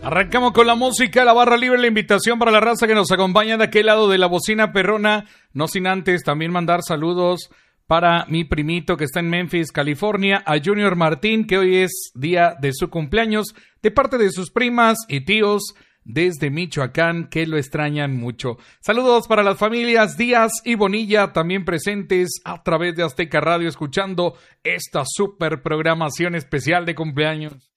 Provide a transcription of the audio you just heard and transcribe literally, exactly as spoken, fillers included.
Arrancamos con la música, la barra libre, la invitación para la raza que nos acompaña de aquel lado de la bocina perrona. No sin antes también mandar saludos para mi primito que está en Memphis, California, a Junior Martín, que hoy es día de su cumpleaños, de parte de sus primas y tíos desde Michoacán, que lo extrañan mucho. Saludos para las familias Díaz y Bonilla, también presentes a través de Azteca Radio, escuchando esta super programación especial de cumpleaños.